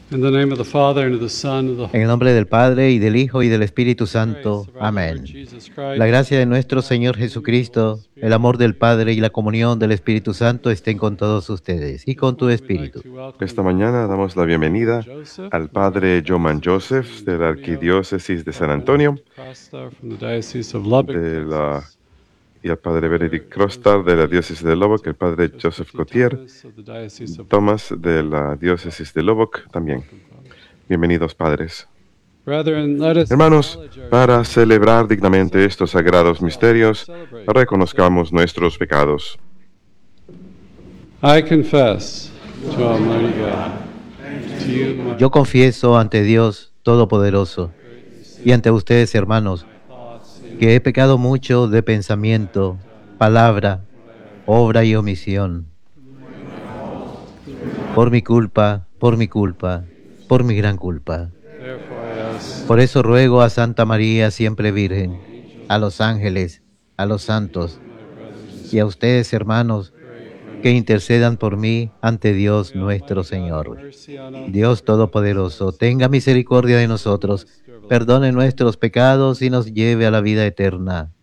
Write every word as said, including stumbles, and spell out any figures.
In the name of the Father, and of the Son, and of En the el nombre del Padre, y del Hijo, y del Espíritu Santo. Amén. La gracia de nuestro Señor Jesucristo, el amor del Padre y la comunión del Espíritu Santo estén con todos ustedes y con tu espíritu. Esta mañana damos la bienvenida al Padre Joman Joseph de la Arquidiócesis de San Antonio de la, y al Padre Benedict Crostar de la Diócesis de Lubbock, el Padre Joseph Gautier Thomas de la Diócesis de Lubbock también. Bienvenidos, padres. Hermanos, para celebrar dignamente estos sagrados misterios, reconozcamos nuestros pecados. I confess to Almighty God, to you, my Yo confieso ante Dios Todopoderoso y ante ustedes, hermanos, que he pecado mucho de pensamiento, palabra, obra y omisión. Por mi culpa, por mi culpa, por mi gran culpa. therefore I ask, Por eso ruego a Santa María, siempre Virgen, a los ángeles, a los santos y a ustedes, hermanos, que intercedan por mí ante Dios nuestro Señor. mercy on us, Dios Todopoderoso, tenga misericordia de nosotros, perdone nuestros pecados y nos lleve a la vida eterna.